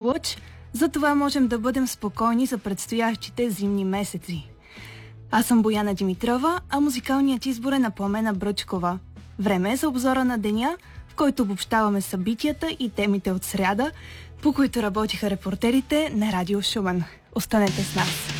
лъч, затова можем да бъдем спокойни за предстоящите зимни месеци. Аз съм Бояна Димитрова, а музикалният избор е на Пламена Бръчкова. Време е за обзора на деня, в който обобщаваме събитията и темите от сряда, по които работиха репортерите на Радио Шумен. Останете с нас!